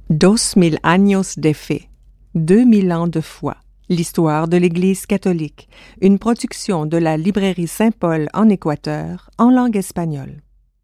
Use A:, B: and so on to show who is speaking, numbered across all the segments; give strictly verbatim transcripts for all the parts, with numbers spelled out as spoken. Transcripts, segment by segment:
A: Dos mil años de fe, deux mille ans de foi, l'histoire de l'Église catholique, une production de la librairie Saint-Paul en Équateur, en langue espagnole.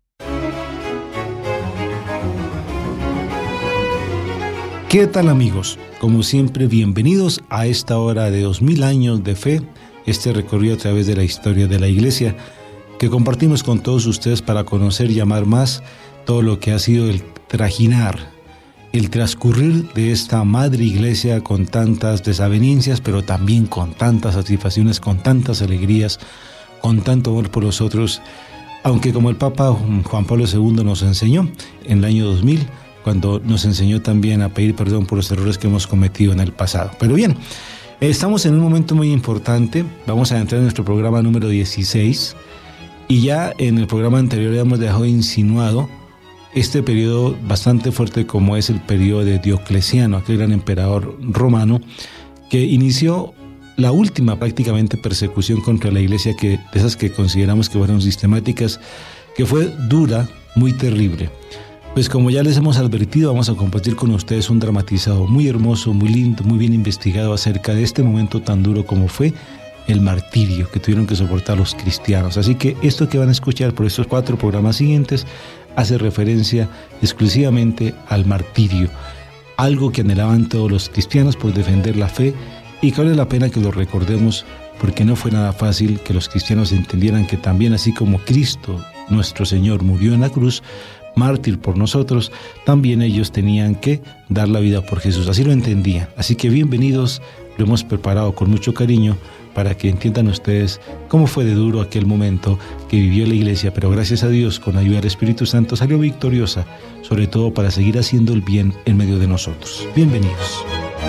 B: ¿Qué tal, amigos? Como siempre, bienvenidos a esta hora de dos mil años de fe, este recorrido a través de la historia de la Iglesia que compartimos con todos ustedes para conocer y amar más todo lo que ha sido el trajinar, el transcurrir de esta madre Iglesia con tantas desavenencias, pero también con tantas satisfacciones, con tantas alegrías, con tanto amor por los otros, aunque como el Papa Juan Pablo segundo nos enseñó en el año dos mil, cuando nos enseñó también a pedir perdón por los errores que hemos cometido en el pasado. Pero bien, estamos en un momento muy importante, vamos a entrar en nuestro programa número dieciséis, y ya en el programa anterior hemos dejado insinuado este periodo bastante fuerte como es el periodo de Diocleciano, aquel gran emperador romano que inició la última prácticamente persecución contra la Iglesia, que, de esas que consideramos que fueron sistemáticas, que fue dura, muy terrible. Pues como ya les hemos advertido, vamos a compartir con ustedes un dramatizado muy hermoso, muy lindo, muy bien investigado acerca de este momento tan duro como fue el martirio que tuvieron que soportar los cristianos. Así que esto que van a escuchar por estos cuatro programas siguientes hace referencia exclusivamente al martirio, algo que anhelaban todos los cristianos por defender la fe, y que vale la pena que lo recordemos porque no fue nada fácil que los cristianos entendieran que también, así como Cristo, nuestro Señor, murió en la cruz, mártir por nosotros, también ellos tenían que dar la vida por Jesús. Así lo entendían. Así que bienvenidos, lo hemos preparado con mucho cariño para que entiendan ustedes cómo fue de duro aquel momento que vivió la Iglesia, pero gracias a Dios, con ayuda del Espíritu Santo, salió victoriosa, sobre todo para seguir haciendo el bien en medio de nosotros. Bienvenidos.